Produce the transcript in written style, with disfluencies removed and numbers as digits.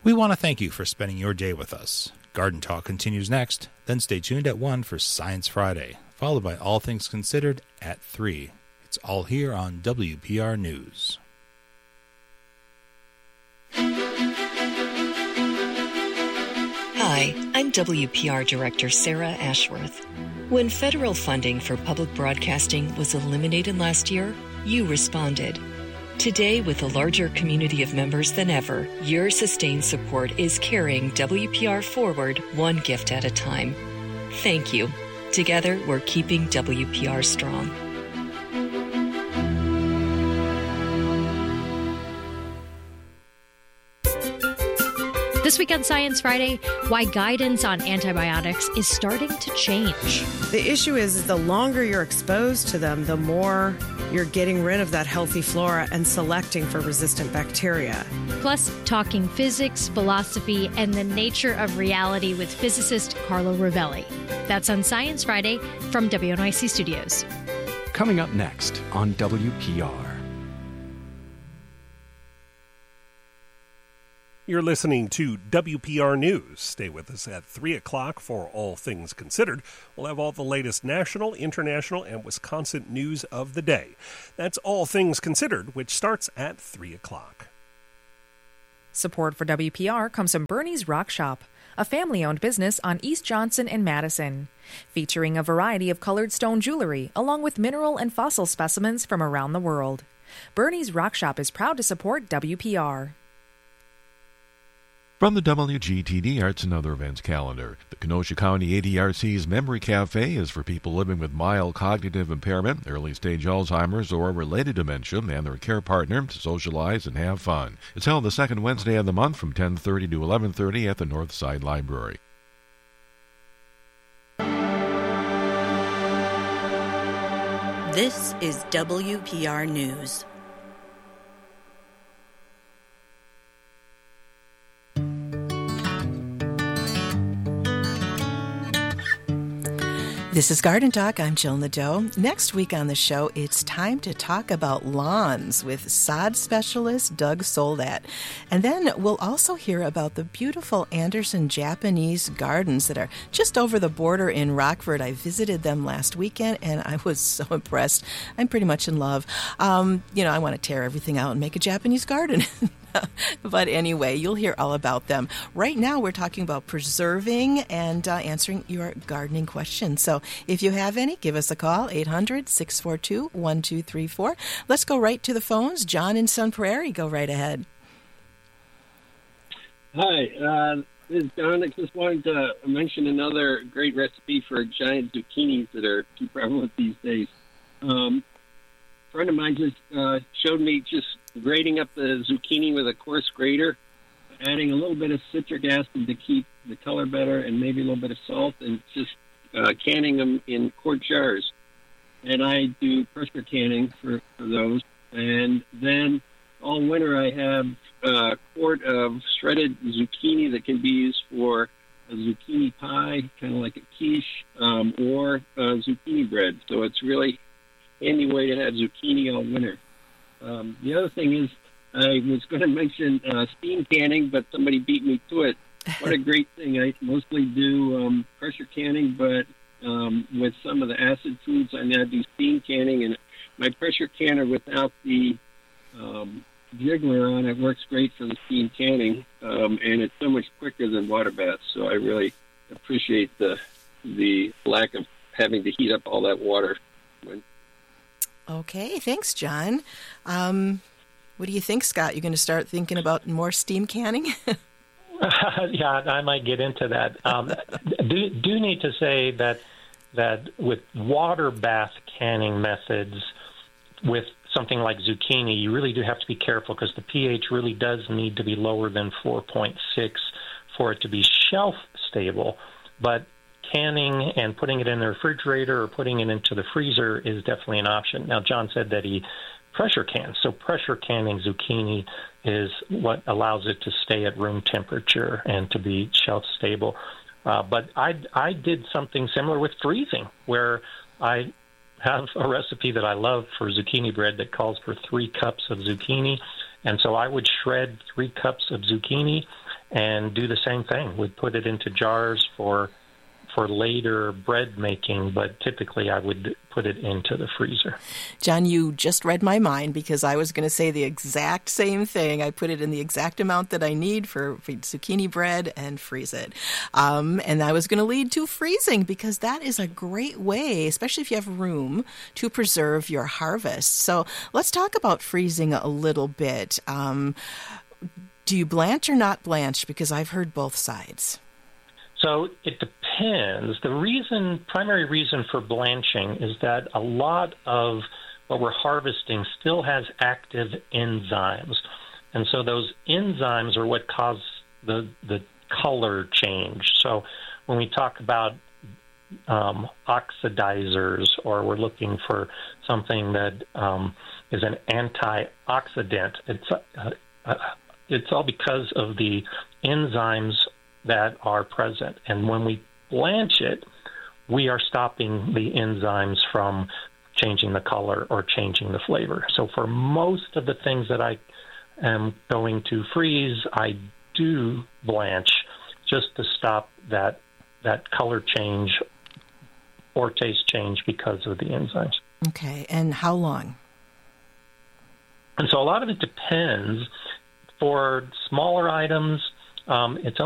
We want to thank you for spending your day with us. Garden Talk continues next, then stay tuned at 1 for Science Friday, followed by All Things Considered at 3. It's all here on WPR News. Hi, I'm WPR Director Sarah Ashworth. When federal funding for public broadcasting was eliminated last year, you responded. Today, with a larger community of members than ever, your sustained support is carrying WPR forward one gift at a time. Thank you. Together, we're keeping WPR strong. This week on Science Friday, why guidance on antibiotics is starting to change. The issue is the longer you're exposed to them, the more you're getting rid of that healthy flora and selecting for resistant bacteria. Plus, talking physics, philosophy, and the nature of reality with physicist Carlo Rovelli. That's on Science Friday from WNYC Studios. Coming up next on WPR. You're listening to WPR News. Stay with us at 3 o'clock for All Things Considered. We'll have all the latest national, international, and Wisconsin news of the day. That's All Things Considered, which starts at 3 o'clock. Support for WPR comes from Bernie's Rock Shop, a family-owned business on East Johnson and Madison, featuring a variety of colored stone jewelry along with mineral and fossil specimens from around the world. Bernie's Rock Shop is proud to support WPR. From the WGTD Arts and Other Events calendar, the Kenosha County ADRC's Memory Cafe is for people living with mild cognitive impairment, early-stage Alzheimer's, or related dementia, and their care partner to socialize and have fun. It's held the second Wednesday of the month from 10:30 to 11:30 at the Northside Library. This is WPR News. This is Garden Talk. I'm Jill Nadeau. Next week on the show, it's time to talk about lawns with sod specialist Doug Soldat. And then we'll also hear about the beautiful Anderson Japanese gardens that are just over the border in Rockford. I visited them last weekend, and I was so impressed. I'm pretty much in love. I want to tear everything out and make a Japanese garden. But anyway, you'll hear all about them. Right now, we're talking about preserving and answering your gardening questions. So if you have any, give us a call, 800-642-1234. Let's go right to the phones. John in Sun Prairie, go right ahead. Hi, this is John. I just wanted to mention another great recipe for giant zucchinis that are too prevalent these days. A friend of mine just showed me just grating up the zucchini with a coarse grater, adding a little bit of citric acid to keep the color better, and maybe a little bit of salt, and just canning them in quart jars. And I do pressure canning for those. And then all winter I have a quart of shredded zucchini that can be used for a zucchini pie, kind of like a quiche, or zucchini bread. So it's really handy way to have zucchini all winter. The other thing is, I was going to mention steam canning, but somebody beat me to it. What a great thing. I mostly do pressure canning, but with some of the acid foods, I now do steam canning. And my pressure canner without the jiggler on it works great for the steam canning, and it's so much quicker than water baths. So I really appreciate the lack of having to heat up all that water. Okay, thanks, John. What do you think, Scott? You're going to start thinking about more steam canning? Yeah, I might get into that. Do need to say that with water bath canning methods, with something like zucchini, you really do have to be careful because the pH really does need to be lower than 4.6 for it to be shelf stable. But canning and putting it in the refrigerator or putting it into the freezer is definitely an option. Now, John said that he pressure cans. So pressure canning zucchini is what allows it to stay at room temperature and to be shelf stable. But I did something similar with freezing, where I have a recipe that I love for zucchini bread that calls for 3 cups of zucchini. And so I would shred 3 cups of zucchini and do the same thing. We'd put it into jars for later bread making, but typically I would put it into the freezer. John, you just read my mind because I was going to say the exact same thing. I put it in the exact amount that I need for zucchini bread and freeze it. And I was going to lead to freezing because that is a great way, especially if you have room, to preserve your harvest. So let's talk about freezing a little bit. Do you blanch or not blanch? Because I've heard both sides. So it depends. The primary reason for blanching is that a lot of what we're harvesting still has active enzymes. And so those enzymes are what cause the color change. So when we talk about oxidizers, or we're looking for something that is an antioxidant, it's all because of the enzymes that are present. And when we blanch it, we are stopping the enzymes from changing the color or changing the flavor. So for most of the things that I am going to freeze, I do blanch just to stop that color change or taste change because of the enzymes. Okay, and how long? And so a lot of it depends. For smaller items, it's